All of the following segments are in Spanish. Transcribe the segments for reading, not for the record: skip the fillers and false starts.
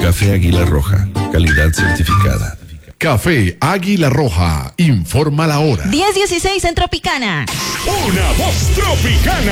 Café Águila Roja, calidad certificada. Café Águila Roja, informa la hora. 10:16 en Tropicana. Una voz tropicana,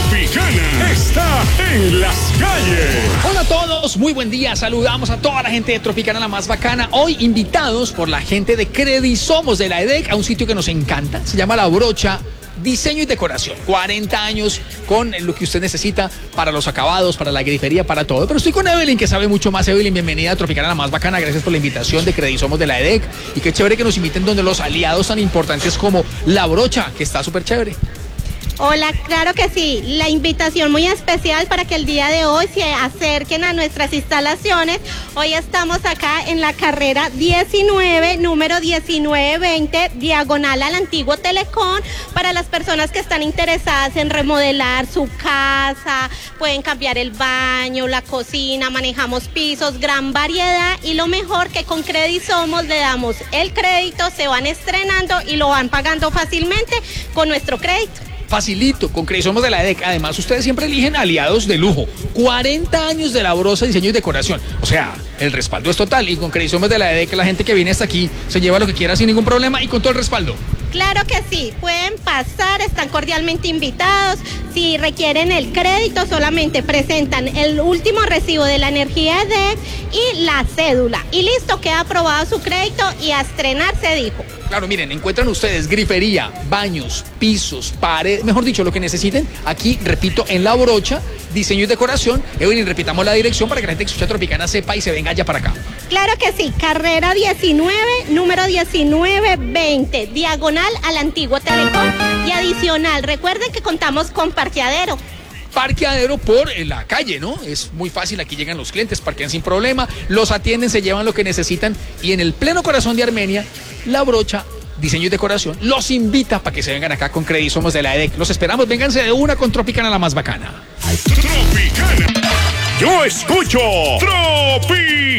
está en las calles. Hola a todos, muy buen día, saludamos a toda la gente de Tropicana, la más bacana. Hoy invitados por la gente de Credisomos de la EDEC a un sitio que nos encanta, se llama La Brocha. Diseño y decoración, 40 años con lo que usted necesita para los acabados, para la grifería, para todo. Pero estoy con Evelyn, que sabe mucho más. Evelyn, bienvenida a Tropicana, la más bacana. Gracias por la invitación de Credisomos de la EDEC. Y qué chévere que nos inviten donde los aliados tan importantes como La Brocha, que está súper chévere. Hola, claro que sí, la invitación muy especial para que el día de hoy se acerquen a nuestras instalaciones. Hoy estamos acá en la carrera 19, número 1920, diagonal al antiguo Telecom, para las personas que están interesadas en remodelar su casa, pueden cambiar el baño, la cocina, manejamos pisos, gran variedad, y lo mejor que con Credisomos le damos el crédito, se van estrenando y lo van pagando fácilmente con nuestro crédito. Facilito, con Credisomos de la EDEC. Además, ustedes siempre eligen aliados de lujo. 40 años de La Brocha, diseño y decoración. O sea, el respaldo es total. Y con Credisomos de la EDEC, la gente que viene hasta aquí se lleva lo que quiera sin ningún problema y con todo el respaldo. Claro que sí, pueden pasar, están cordialmente invitados. Si requieren el crédito, solamente presentan el último recibo de la energía EDEC y la cédula. Y listo, queda aprobado su crédito y a estrenar se dijo. Claro, miren, encuentran ustedes grifería, baños, pisos, paredes, mejor dicho, lo que necesiten. Aquí, repito, en La Brocha, diseño y decoración. Evelyn, repitamos la dirección para que la gente que escucha Tropicana sepa y se venga ya para acá. Claro que sí, carrera 19, número 1920, diagonal al antiguo Telecom. Y adicional, recuerden que contamos con parqueadero. Parqueadero por la calle, ¿no? Es muy fácil, aquí llegan los clientes, parquean sin problema, los atienden, se llevan lo que necesitan y en el pleno corazón de Armenia, La Brocha, diseño y decoración, los invita para que se vengan acá con Credisomos de la EDEC. Los esperamos, vénganse de una con Tropicana, la más bacana. Tropicana. Yo escucho Tropicana.